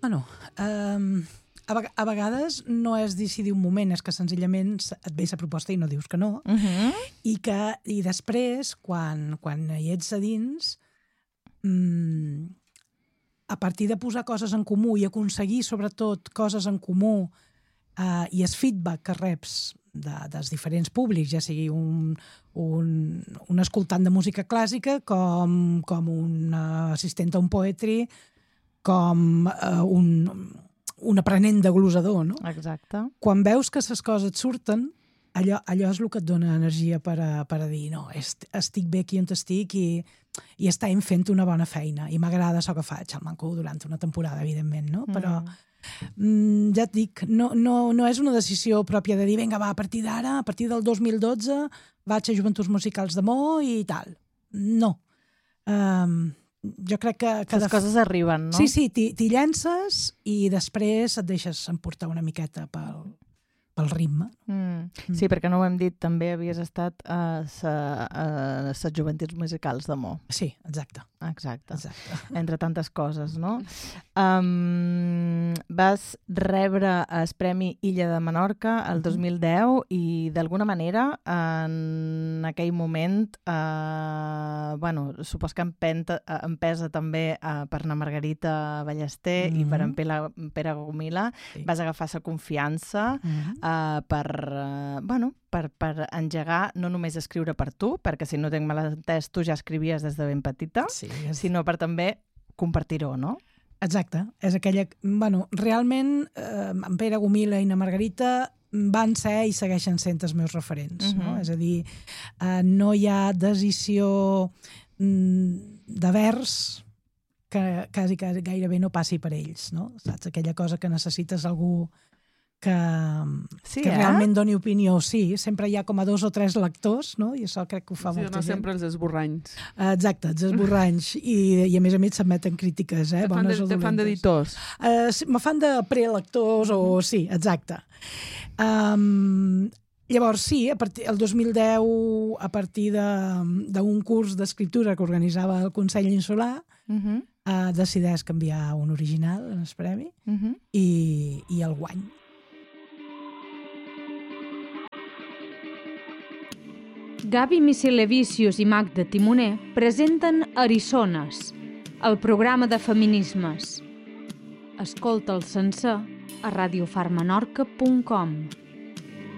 Bueno, a vegades no és decidir un moment, és que senzillament et ve la proposta i no dius que no. I després, quan hi ets a dins, a partir de posar coses en comú i aconseguir, sobretot, coses en comú i el feedback que reps dels diferents públics, ja sigui un escoltant de música clàssica, com un assistent a un poetry, com un aprenent de glosador, no? Exacte. Quan veus que les coses et surten, allò és el que et dona energia per a dir, no, estic bé aquí on estic i estem fent una bona feina i m'agrada això que faig, el manco durant una temporada, evidentment, no? Però ja et dic, no és una decisió pròpia de dir, vinga, va, a partir d'ara, a partir del 2012, vaig a Joventuts Musicals de Mo i tal. No. Jo crec que les coses arriben, no? Sí, t'hi llences i després et deixes emportar una miqueta pel ritme. Sí, perquè no ho hem dit, també havies estat a les Joventuts Musicals de Mo. Sí, exacte. Entre tantes coses, no? Vas rebre el Premi Illa de Menorca el 2010 i d'alguna manera en aquell moment supos que empesa també per na Margarita Ballester i per en Pere Gomila. Vas agafar la confiança per engegar no només escriure per tu, perquè si no tinc mal entès tu ja escrivies des de ben petita, sinó per també compartir-ho, no? Exacte. És aquella... Bueno, realment, en Pere Gomila i na Margarita van ser i segueixen sent els meus referents, no? És a dir, no hi ha decisió de vers que quasi gairebé no passi per ells, no? Saps? Aquella cosa que necessites algú que realment doni opinió. Sí, sempre hi ha com a 2 o 3 lectors, no? I això crec que ho fa molta gent. No sempre els esborranys. Exacte, els esborranys. I a més s'admeten crítiques, bones o dolentes. Te fan d'editors? Me fan de prelectors o... Sí, exacte. Llavors, sí, el 2010, a partir d'un curs d'escriptura que organitzava el Consell Insular, decideix canviar un original en el premi i el guany. Gavi Misilevicius i Magda Timoner presenten Eriçones, el programa de feminismes. Escolta'l sencer a radiofarmenorca.com.